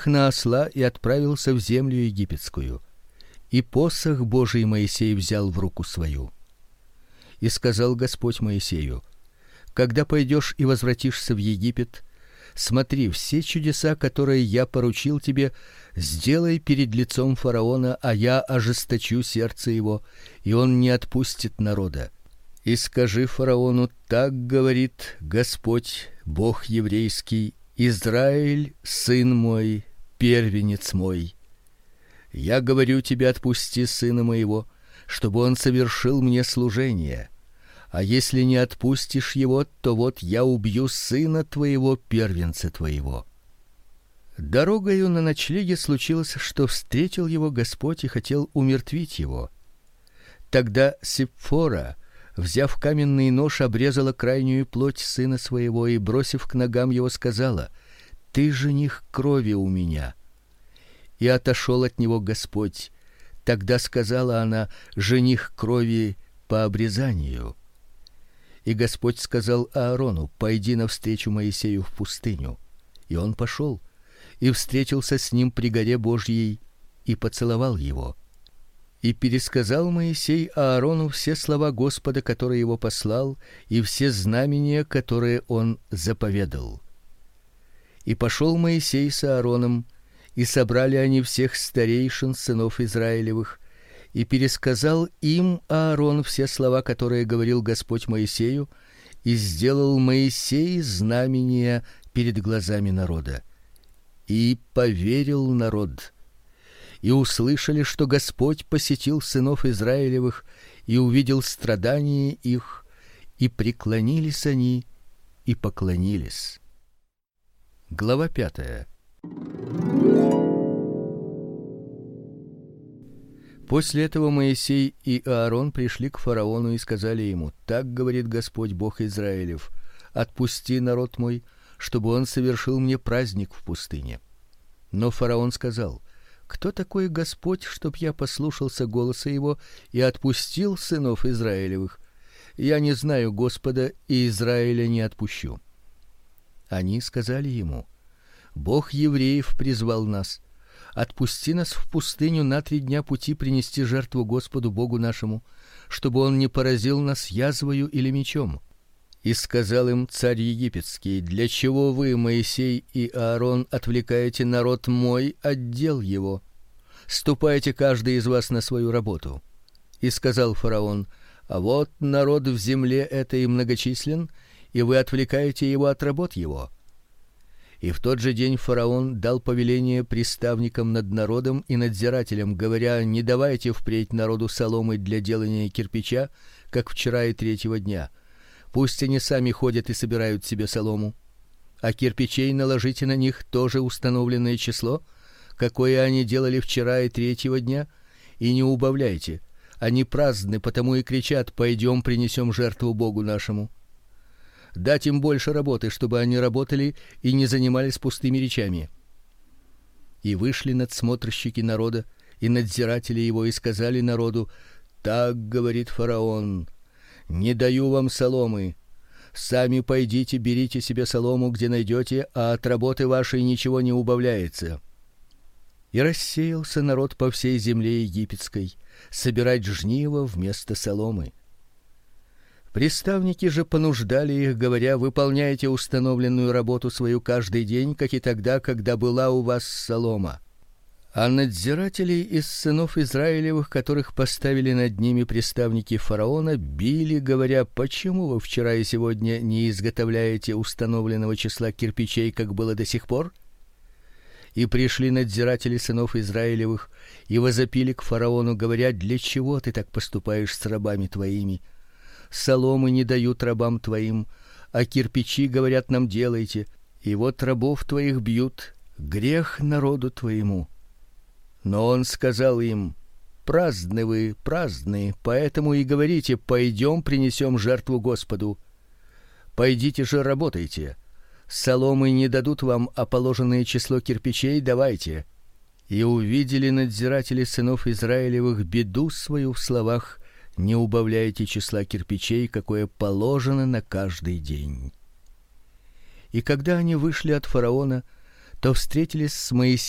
их на осла и отправился в землю египетскую. И посох Божий Моисей взял в руку свою. И сказал Господь Моисею: когда пойдешь и возвратишься в Египет, смотри, все чудеса, которые я поручил тебе, сделай перед лицом фараона, а я ожесточу сердце его, и он не отпустит народа. И скажи фараону: так говорит Господь, Бог еврейский: Израиль, сын мой, первенец мой. Я говорю тебе: отпусти сына моего, чтобы он совершил мне служение. А если не отпустишь его, то вот я убью сына твоего, первенца твоего. Дорогою на ночлеге случилось, что встретил его Господь и хотел умертвить его. Тогда Сипфора, взяв каменный нож, обрезала крайнюю плоть сына своего и, бросив к ногам его, сказала: ты жених крови у меня. И отошел от него Господь. Тогда сказала она: жених крови по обрезанию. И Господь сказал Аарону: пойди навстречу Моисею в пустыню. И он пошел и встретился с ним при горе Божьей и поцеловал его. И пересказал Моисей Аарону все слова Господа, который его послал, и все знамения, которые он заповедал. И пошел Моисей с Аароном, и собрали они всех старейшин сынов Израилевых, и пересказал им Аарон все слова, которые говорил Господь Моисею, и сделал Моисей знамения перед глазами народа. И поверил народ. И услышали, что Господь посетил сынов Израилевых и увидел страдания их, и преклонились они и поклонились. Глава 5. После этого Моисей и Аарон пришли к фараону и сказали ему: так говорит Господь, Бог Израилев: отпусти народ мой, чтобы он совершил мне праздник в пустыне. Но фараон сказал: кто такой Господь, чтоб я послушался голоса его и отпустил сынов Израилевых? Я не знаю Господа, и Израиля не отпущу. Они сказали ему: Бог евреев призвал нас. Отпусти нас в пустыню на 3 дня пути принести жертву Господу Богу нашему, чтобы он не поразил нас язвою или мечом. И сказал им царь египетский: для чего вы, Моисей и Аарон, отвлекаете народ мой от дел его? Ступайте каждый из вас на свою работу. И сказал фараон: а вот народ в земле этой многочислен, и вы отвлекаете его от работ его. И в тот же день фараон дал повеление приставникам над народом и надзирателям, говоря: не давайте впредь народу соломы для делания кирпича, как вчера и 3-го дня. Пусть они сами ходят и собирают себе солому. А кирпичей наложите на них тоже установленное число, какое они делали вчера и 3-го дня, и не убавляйте. Они праздны, потому и кричат: пойдем принесем жертву Богу нашему. Дать им больше работы, чтобы они работали и не занимались пустыми речами. И вышли надсмотрщики народа и надзиратели его и сказали народу: так говорит фараон: не даю вам соломы. Сами пойдите, берите себе солому, где найдете, а от работы вашей ничего не убавляется. И рассеялся народ по всей земле египетской собирать жниво вместо соломы. Приставники же понуждали их, говоря: выполняйте установленную работу свою каждый день, как и тогда, когда была у вас солома. А надзирателей из сынов Израилевых, которых поставили над ними приставники фараона, били, говоря: почему вы вчера и сегодня не изготовляете установленного числа кирпичей, как было до сих пор? И пришли надзиратели сынов Израилевых и возопили к фараону, говоря: для чего ты так поступаешь с рабами твоими? Соломы не дают рабам твоим, а кирпичи, говорят, нам делайте. И вот рабов твоих бьют, грех народу твоему. Но он сказал им: праздны вы, праздны, поэтому и говорите: пойдем принесем жертву Господу. Пойдите же работайте. Соломы не дадут вам, а положенное число кирпичей давайте. И увидели надзиратели сынов Израилевых беду свою в словах: не убавляйте числа кирпичей, какое положено на каждый день. И когда они вышли от фараона, то встретились с Моисеем